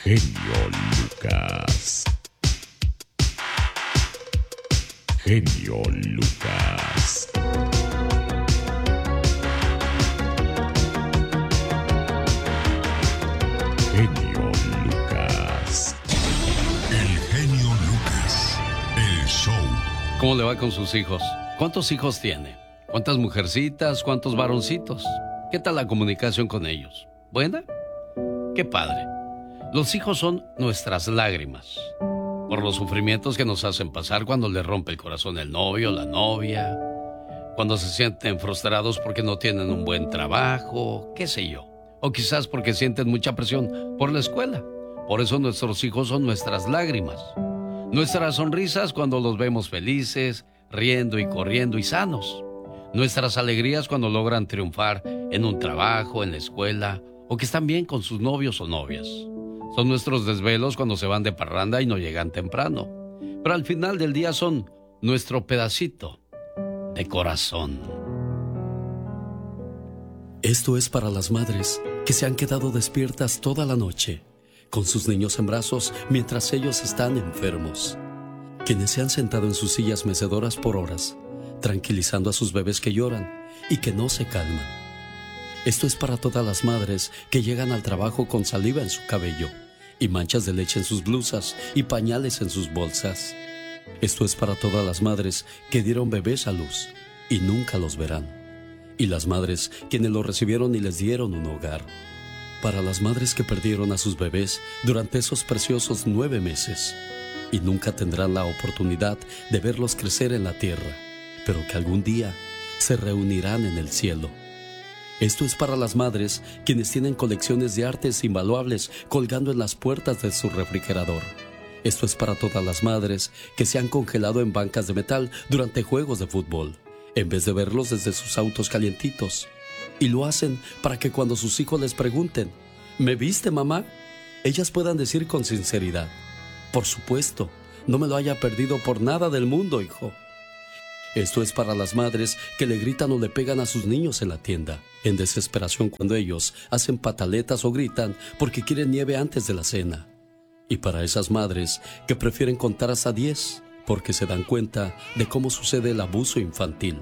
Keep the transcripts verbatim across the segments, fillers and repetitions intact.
Genio Lucas. Genio Lucas. Genio Lucas. El genio Lucas. El show. ¿Cómo le va con sus hijos? ¿Cuántos hijos tiene? ¿Cuántas mujercitas? ¿Cuántos varoncitos? ¿Qué tal la comunicación con ellos? ¿Buena? ¡Qué padre! Los hijos son nuestras lágrimas, por los sufrimientos que nos hacen pasar cuando le rompe el corazón el novio, la novia, cuando se sienten frustrados porque no tienen un buen trabajo, qué sé yo, o quizás porque sienten mucha presión por la escuela. Por eso nuestros hijos son nuestras lágrimas, nuestras sonrisas cuando los vemos felices, riendo y corriendo y sanos, nuestras alegrías cuando logran triunfar en un trabajo, en la escuela, o que están bien con sus novios o novias. Son nuestros desvelos cuando se van de parranda y no llegan temprano. Pero al final del día son nuestro pedacito de corazón. Esto es para las madres que se han quedado despiertas toda la noche, con sus niños en brazos mientras ellos están enfermos. Quienes se han sentado en sus sillas mecedoras por horas, tranquilizando a sus bebés que lloran y que no se calman. Esto es para todas las madres que llegan al trabajo con saliva en su cabello y manchas de leche en sus blusas y pañales en sus bolsas. Esto es para todas las madres que dieron bebés a luz y nunca los verán. Y las madres quienes los recibieron y les dieron un hogar. Para las madres que perdieron a sus bebés durante esos preciosos nueve meses y nunca tendrán la oportunidad de verlos crecer en la tierra, pero que algún día se reunirán en el cielo. Esto es para las madres quienes tienen colecciones de artes invaluables colgando en las puertas de su refrigerador. Esto es para todas las madres que se han congelado en bancas de metal durante juegos de fútbol, en vez de verlos desde sus autos calientitos. Y lo hacen para que cuando sus hijos les pregunten, ¿me viste, mamá?, ellas puedan decir con sinceridad, por supuesto, no me lo haya perdido por nada del mundo, hijo. Esto es para las madres que le gritan o le pegan a sus niños en la tienda, en desesperación cuando ellos hacen pataletas o gritan porque quieren nieve antes de la cena. Y para esas madres que prefieren contar hasta diez porque se dan cuenta de cómo sucede el abuso infantil.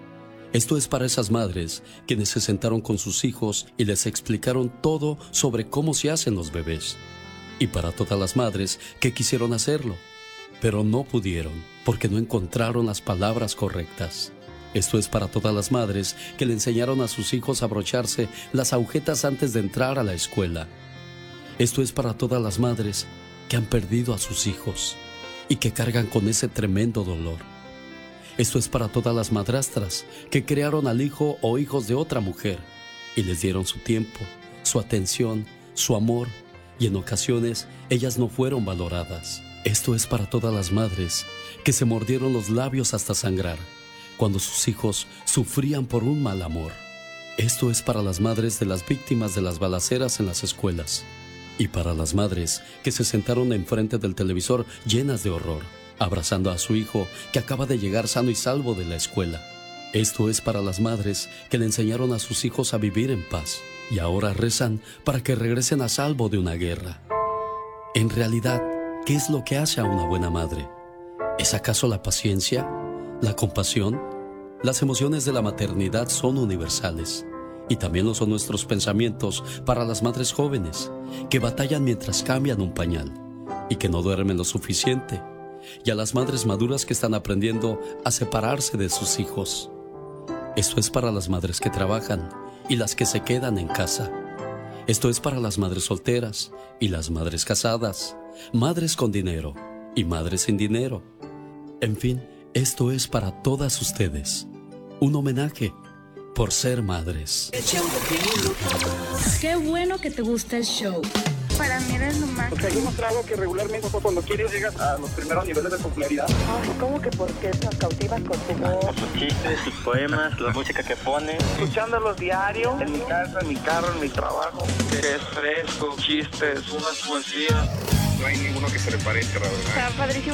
Esto es para esas madres quienes se sentaron con sus hijos y les explicaron todo sobre cómo se hacen los bebés. Y para todas las madres que quisieron hacerlo, pero no pudieron porque no encontraron las palabras correctas. Esto es para todas las madres que le enseñaron a sus hijos a abrocharse las agujetas antes de entrar a la escuela. Esto es para todas las madres que han perdido a sus hijos y que cargan con ese tremendo dolor. Esto es para todas las madrastras que crearon al hijo o hijos de otra mujer y les dieron su tiempo, su atención, su amor, y en ocasiones ellas no fueron valoradas. Esto es para todas las madres que se mordieron los labios hasta sangrar cuando sus hijos sufrían por un mal amor. Esto es para las madres de las víctimas de las balaceras en las escuelas y para las madres que se sentaron enfrente del televisor llenas de horror, abrazando a su hijo que acaba de llegar sano y salvo de la escuela. Esto es para las madres que le enseñaron a sus hijos a vivir en paz y ahora rezan para que regresen a salvo de una guerra. En realidad, ¿qué es lo que hace a una buena madre? ¿Es acaso la paciencia? ¿La compasión? Las emociones de la maternidad son universales y también lo son nuestros pensamientos para las madres jóvenes que batallan mientras cambian un pañal y que no duermen lo suficiente, y a las madres maduras que están aprendiendo a separarse de sus hijos. Esto es para las madres que trabajan y las que se quedan en casa. Esto es para las madres solteras y las madres casadas, madres con dinero y madres sin dinero. En fin, esto es para todas ustedes. Un homenaje por ser madres. Qué bueno que te gusta el show. Para mí eres lo máximo. Porque hay demostrado que regularmente cuando quieres llegas a los primeros niveles de popularidad. Ay, ¿cómo que por qué nos cautivas con tu voz? Por sus chistes, sus poemas, la música que pone. Escuchándolos diario, en mi casa, en mi carro, en mi trabajo. Es fresco, chistes, unas poesías. No hay ninguno que se le parezca, la verdad. Está padrísimo.